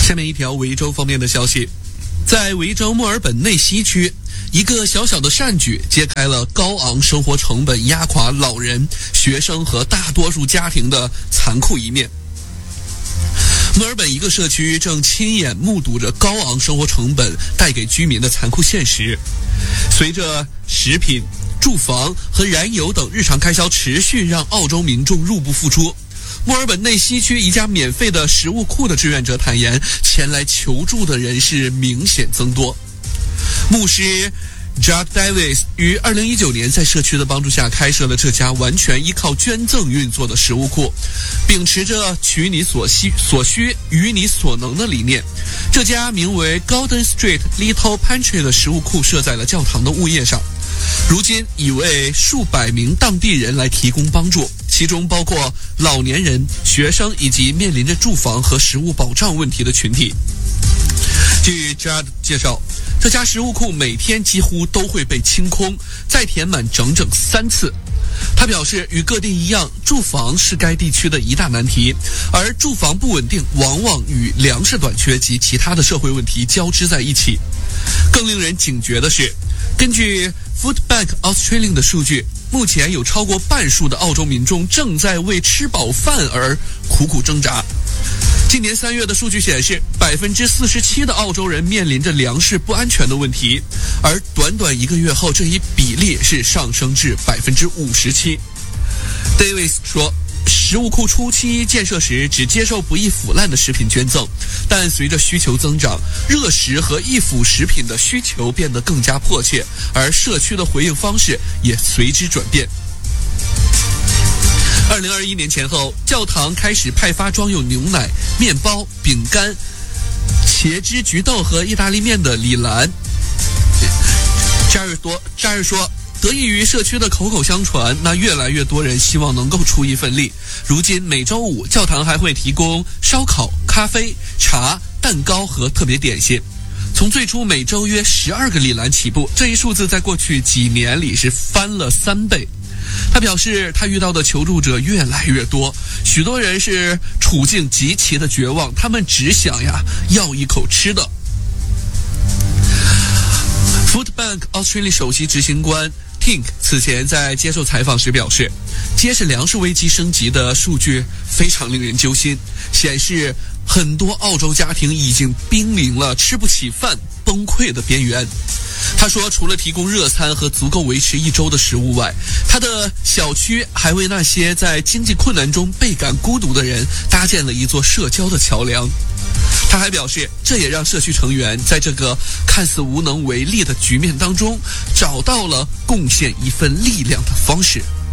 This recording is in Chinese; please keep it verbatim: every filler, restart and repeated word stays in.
下面一条维州方面的消息，在维州墨尔本内西区，一个小小的善举揭开了高昂生活成本压垮老人、学生和大多数家庭的残酷一面。墨尔本一个社区正亲眼目睹着高昂生活成本带给居民的残酷现实。随着食品、住房和燃油等日常开销持续让澳洲民众入不敷出，墨尔本内西区一家免费的食物库的志愿者坦言，前来求助的人士明显增多。牧师 Judd Davis 于二零一九年在社区的帮助下开设了这家完全依靠捐赠运作的食物库，秉持着取你所需所需与你所能的理念。这家名为 Golden Street Little Pantry 的食物库设在了教堂的物业上，如今已为数百名当地人来提供帮助，其中包括老年人、学生以及面临着住房和食物保障问题的群体。据 Judd 介绍，这家食物库每天几乎都会被清空，再填满整整三次。他表示，与各地一样，住房是该地区的一大难题，而住房不稳定往往与粮食短缺及其他的社会问题交织在一起。更令人警觉的是，根据 Food Bank Australia 的数据，目前有超过半数的澳洲民众正在为吃饱饭而苦苦挣扎。今年三月的数据显示，百分之四十七的澳洲人面临着粮食不安全的问题，而短短一个月后，这一比例是上升至百分之五十七。Davis 说，食物库初期建设时只接受不易腐烂的食品捐赠，但随着需求增长，热食和易腐食品的需求变得更加迫切，而社区的回应方式也随之转变。二零二一年前后，教堂开始派发装有牛奶、面包、饼干、茄汁焗豆和意大利面的礼篮。扎日多扎日说，得益于社区的口口相传，那越来越多人希望能够出一份力。如今每周五，教堂还会提供烧烤、咖啡、茶、蛋糕和特别点心。从最初每周约十二个礼篮起步，这一数字在过去几年里是翻了三倍。他表示，他遇到的求助者越来越多，许多人是处境极其的绝望，他们只想呀要一口吃的。Food Bank Australia 首席执行官 Tink 此前在接受采访时表示，揭示粮食危机升级的数据非常令人揪心，显示很多澳洲家庭已经濒临了吃不起饭、崩溃的边缘。他说，除了提供热餐和足够维持一周的食物外，他的小区还为那些在经济困难中倍感孤独的人搭建了一座社交的桥梁。他还表示，这也让社区成员在这个看似无能为力的局面当中找到了贡献一份力量的方式。